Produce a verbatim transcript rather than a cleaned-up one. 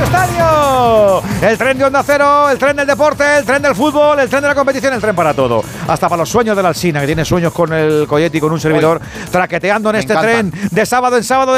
estadio. El tren de Onda Cero, el tren del deporte, el tren del fútbol, el tren de la competición, el tren para todo. Hasta para los sueños de la Alsina, que tiene sueños con el Coyetti y con un servidor, traqueteando en este tren de sábado en sábado.